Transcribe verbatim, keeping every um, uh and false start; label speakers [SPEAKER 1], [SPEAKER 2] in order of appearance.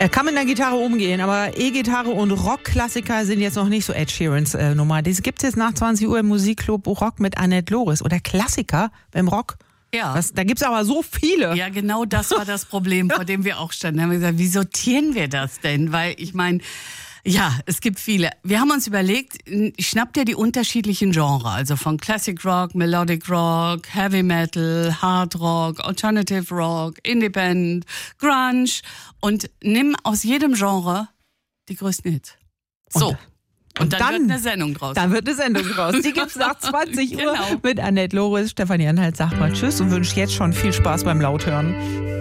[SPEAKER 1] Er kann mit einer Gitarre umgehen, aber E-Gitarre und Rockklassiker sind jetzt noch nicht so Ed Sheerans äh, Nummer. Das gibt es jetzt nach zwanzig Uhr im Musikclub Rock mit Annette Loris. Oder Klassiker beim Rock.
[SPEAKER 2] Ja.
[SPEAKER 1] Das, da gibt's aber so viele.
[SPEAKER 2] Ja, genau das war das Problem, vor dem wir auch standen. Da haben wir gesagt, wie sortieren wir das denn? Weil ich meine, ja, es gibt viele. Wir haben uns überlegt, schnapp dir die unterschiedlichen Genres, also von Classic Rock, Melodic Rock, Heavy Metal, Hard Rock, Alternative Rock, Independent, Grunge und nimm aus jedem Genre die größten Hits. So.
[SPEAKER 1] Und,
[SPEAKER 2] und,
[SPEAKER 1] und
[SPEAKER 2] dann,
[SPEAKER 1] dann
[SPEAKER 2] wird eine Sendung draus.
[SPEAKER 1] Dann wird eine Sendung draus. Die gibt's nach zwanzig Uhr
[SPEAKER 2] Genau.
[SPEAKER 1] mit Annette Loris. Stefanie Anhalt sagt mal Tschüss und wünscht jetzt schon viel Spaß beim Lauthören.